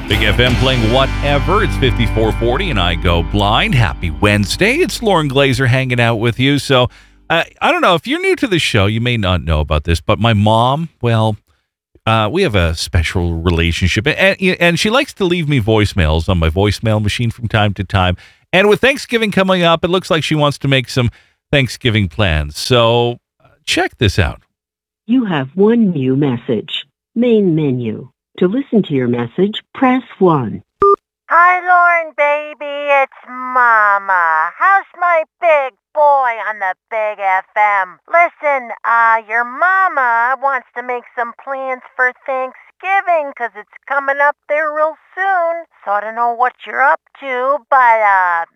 Big FM playing whatever. It's 5440 and I go blind. Happy Wednesday. It's Lauren Glazer hanging out with you. So I don't know if you're new to the show, you may not know about this, but my mom, well, we have a special relationship and she likes to leave me voicemails on my voicemail machine from time to time. And with Thanksgiving coming up, it looks like she wants to make some Thanksgiving plans. So check this out. You have one new message. Main menu. To listen to your message, press 1. Hi, Lauren, baby. It's Mama. How's my big boy on the Big FM? Listen, your mama wants to make some plans for Thanksgiving 'cause it's coming up there real soon. So I don't know what you're up to, but